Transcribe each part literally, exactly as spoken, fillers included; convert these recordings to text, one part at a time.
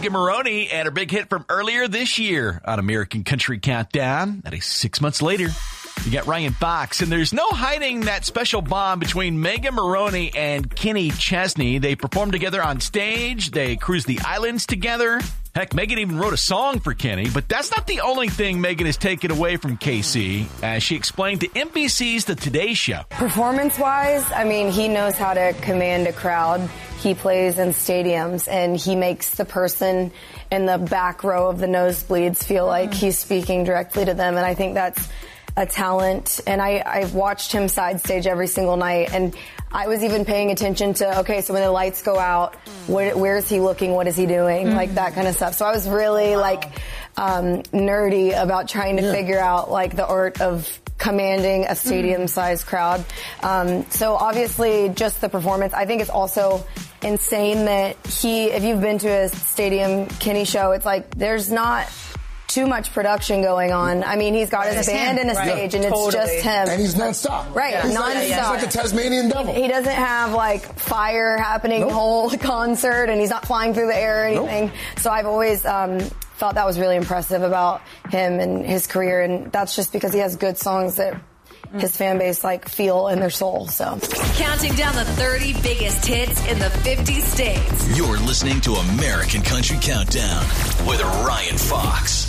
Megan Moroney and her big hit from earlier this year on American Country Countdown. That is six months later. You got Ryan Fox, and there's no hiding that special bond between Megan Moroney and Kenny Chesney. They performed together on stage. They cruised the islands together. Heck, Megan even wrote a song for Kenny, but that's not the only thing Megan has taken away from K C, as she explained to N B C's The Today Show. Performance-wise, I mean, he knows how to command a crowd. He plays in stadiums, and he makes the person in the back row of the nosebleeds feel like he's speaking directly to them, and I think that's a talent. And I, I've watched him side stage every single night, and I was even paying attention to, okay, so when the lights go out, what, where is he looking? What is he doing? Mm-hmm. Like that kind of stuff. So I was really wow. like um, nerdy about trying to yeah. figure out like the art of commanding a stadium-sized crowd. Um, so obviously just the performance. I think it's also insane that he, if you've been to a Stadium Kenny show, it's like there's not too much production going on. I mean, he's got his band and a right. stage, and totally. it's just him. And he's nonstop. Right, yeah. he's nonstop. Like, he's like a Tasmanian devil. He doesn't have, like, fire happening nope. the whole concert, and he's not flying through the air or anything. Nope. So I've always um, thought that was really impressive about him and his career, and that's just because he has good songs that his fan base like feel in their soul. So counting down the thirty biggest hits in the fifty states. You're listening to American Country Countdown with Ryan Fox.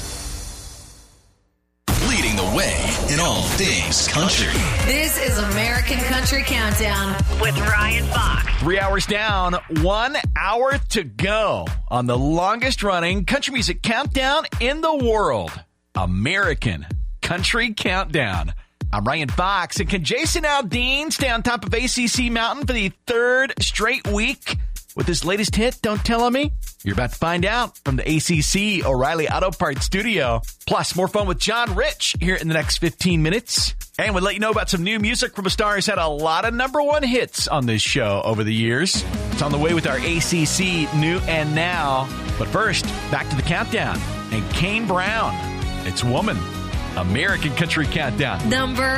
Leading the way in all things country. This is American Country Countdown with Ryan Fox. Three hours down, one hour to go on the longest running country music countdown in the world. American Country Countdown. I'm Ryan Fox, and can Jason Aldean stay on top of A C C Mountain for the third straight week with his latest hit, Don't Tell On Me? You're about to find out from the A C C O'Reilly Auto Parts studio. Plus, more fun with John Rich here in the next fifteen minutes. And we'll let you know about some new music from a star who's had a lot of number one hits on this show over the years. It's on the way with our A C C New and Now. But first, back to the countdown. And Kane Brown, it's Woman. American Country Countdown. Number